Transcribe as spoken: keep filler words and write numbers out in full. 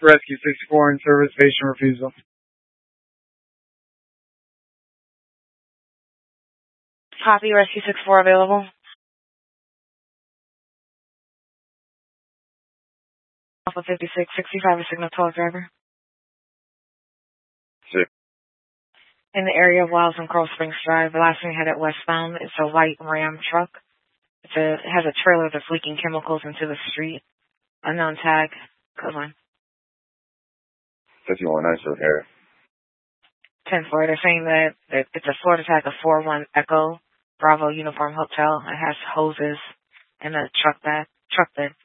Rescue sixty-four in service, patient refusal. Copy, Rescue sixty-four available. Alpha fifty-six sixty-five, a signal twelve driver. Six. In the area of Wilds and Coral Springs Drive, the last thing headed westbound, it's a white Ram truck. It's a, it has a trailer that's leaking chemicals into the street. Unknown tag. Code line. fifty-one nine here. ten four. They're saying that it, it's a Florida tag of four one Echo Bravo Uniform Hotel. It has hoses and a truck bed. Truck bed.